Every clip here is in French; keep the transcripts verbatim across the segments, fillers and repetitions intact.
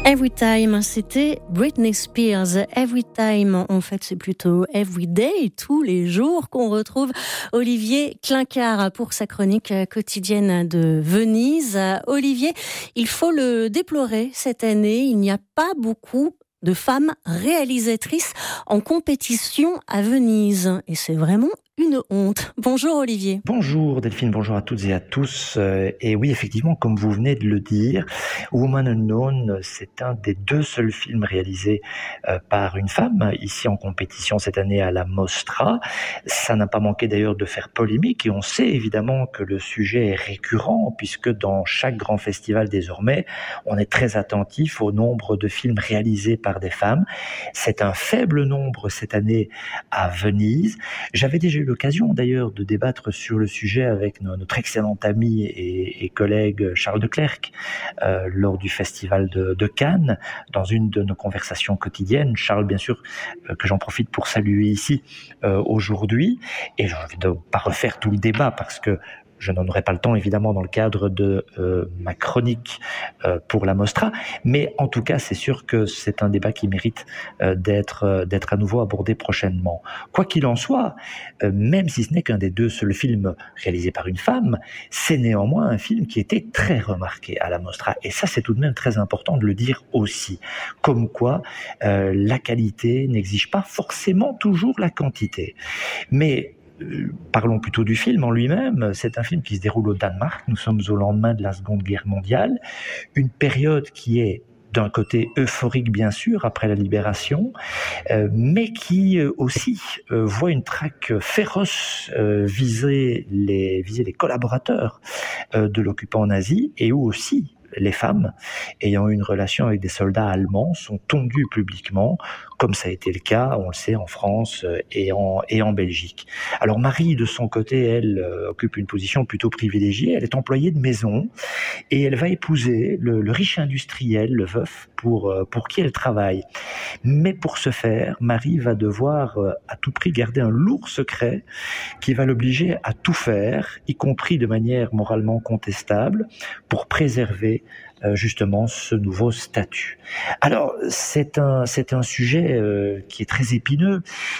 Every Time, c'était Britney Spears. Every Time, en fait, c'est plutôt Every Day, tous les jours, qu'on retrouve Olivier Klinkert pour sa chronique quotidienne de Venise. Olivier, il faut le déplorer cette année, il n'y a pas beaucoup de femmes réalisatrices en compétition à Venise. Et c'est vraiment une honte. Bonjour Olivier. Bonjour Delphine, bonjour à toutes et à tous. Euh, et oui, effectivement, comme vous venez de le dire, Woman Unknown, c'est un des deux seuls films réalisés euh, par une femme, ici en compétition cette année à la Mostra. Ça n'a pas manqué d'ailleurs de faire polémique, et on sait évidemment que le sujet est récurrent, puisque dans chaque grand festival désormais, on est très attentif au nombre de films réalisés par des femmes. C'est un faible nombre cette année à Venise. J'avais déjà eu l'occasion d'ailleurs de débattre sur le sujet avec notre excellent ami et, et collègue Charles Leclerc euh, lors du festival de, de Cannes, dans une de nos conversations quotidiennes. Charles, bien sûr, euh, que j'en profite pour saluer ici euh, aujourd'hui, et je ne vais pas refaire tout le débat parce que je n'en aurai pas le temps, évidemment, dans le cadre de euh, ma chronique euh, pour la Mostra. Mais en tout cas, c'est sûr que c'est un débat qui mérite euh, d'être, euh, d'être à nouveau abordé prochainement. Quoi qu'il en soit, euh, même si ce n'est qu'un des deux seuls films réalisés par une femme, c'est néanmoins un film qui était très remarqué à la Mostra. Et ça, c'est tout de même très important de le dire aussi. Comme quoi, euh, la qualité n'exige pas forcément toujours la quantité. Mais parlons plutôt du film en lui-même. C'est un film qui se déroule au Danemark. Nous sommes au lendemain de la Seconde Guerre mondiale. Une période qui est d'un côté euphorique, bien sûr, après la libération, euh, mais qui euh, aussi euh, voit une traque féroce euh, viser, les, viser les collaborateurs euh, de l'occupant nazi, et où aussi les femmes ayant eu une relation avec des soldats allemands sont tondues publiquement, comme ça a été le cas, on le sait, en France et en, et en Belgique. Alors Marie, de son côté, elle euh, occupe une position plutôt privilégiée. Elle est employée de maison et elle va épouser le, le riche industriel, le veuf, pour, euh, pour qui elle travaille. Mais pour ce faire, Marie va devoir euh, à tout prix garder un lourd secret qui va l'obliger à tout faire, y compris de manière moralement contestable, pour préserver Euh, justement ce nouveau statut. Alors c'est un c'est un sujet euh, qui est très épineux,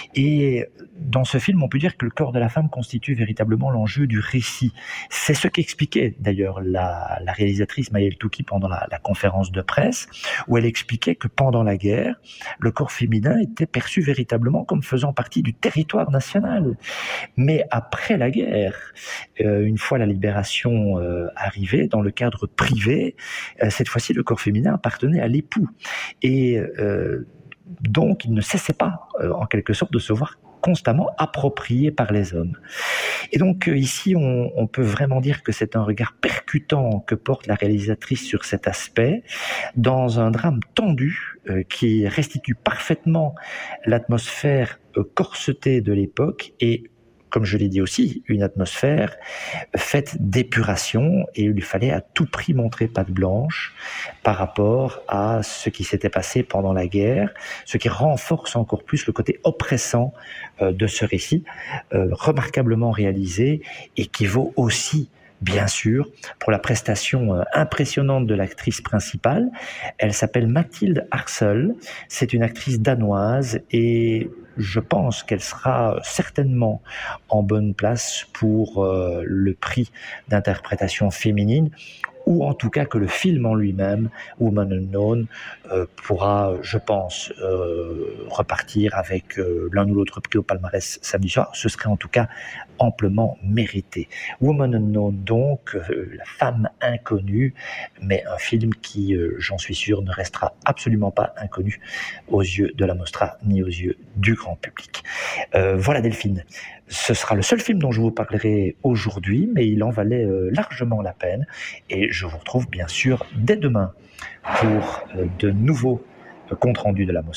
et dans ce film on peut dire que le corps de la femme constitue véritablement l'enjeu du récit. C'est ce qu'expliquait d'ailleurs la, la réalisatrice Maëlle Touki pendant la, la conférence de presse, où elle expliquait que pendant la guerre, le corps féminin était perçu véritablement comme faisant partie du territoire national. Mais après la guerre, euh, une fois la libération euh, arrivée, dans le cadre privé, cette fois-ci, le corps féminin appartenait à l'époux. Et euh, donc, il ne cessait pas, euh, en quelque sorte, de se voir constamment approprié par les hommes. Et donc, euh, ici, on, on peut vraiment dire que c'est un regard percutant que porte la réalisatrice sur cet aspect, dans un drame tendu euh, qui restitue parfaitement l'atmosphère euh, corsetée de l'époque, et comme je l'ai dit aussi, une atmosphère faite d'épuration, et il fallait à tout prix montrer patte blanche par rapport à ce qui s'était passé pendant la guerre, ce qui renforce encore plus le côté oppressant euh, de ce récit, euh, remarquablement réalisé, et qui vaut aussi, bien sûr, pour la prestation euh, impressionnante de l'actrice principale. Elle s'appelle Mathilde Harsel, c'est une actrice danoise, et je pense qu'elle sera certainement en bonne place pour euh, le prix d'interprétation féminine, ou en tout cas que le film en lui-même, Woman Unknown, euh, pourra, je pense, euh, repartir avec euh, l'un ou l'autre prix au palmarès samedi soir. Ce serait en tout cas amplement mérité. Woman Unknown, donc, euh, la femme inconnue, mais un film qui, euh, j'en suis sûr, ne restera absolument pas inconnu aux yeux de la Mostra, ni aux yeux du grand public. Euh, voilà Delphine, ce sera le seul film dont je vous parlerai aujourd'hui, mais il en valait euh, largement la peine, et je vous retrouve bien sûr dès demain pour euh, de nouveaux euh, comptes rendus de la Mostra.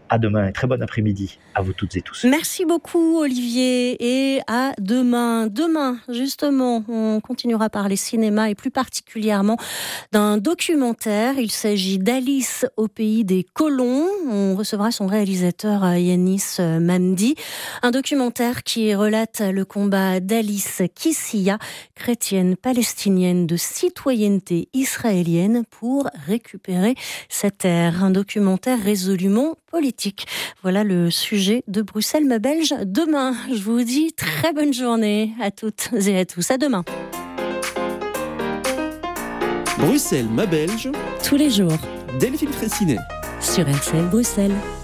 À demain et très bon après-midi à vous toutes et tous. Merci beaucoup Olivier et à demain. Demain, justement, on continuera à parler cinéma et plus particulièrement d'un documentaire. Il s'agit d'Alice au pays des colons. On recevra son réalisateur Yanis Mamdi. Un documentaire qui relate le combat d'Alice Kissia, chrétienne palestinienne de citoyenneté israélienne, pour récupérer sa terre. Un documentaire résolument politique. Voilà le sujet de Bruxelles ma Belge demain. Je vous dis très bonne journée à toutes et à tous. À demain. Bruxelles ma Belge. Tous les jours. Delphine Fraissinet. Sur R C L Bruxelles.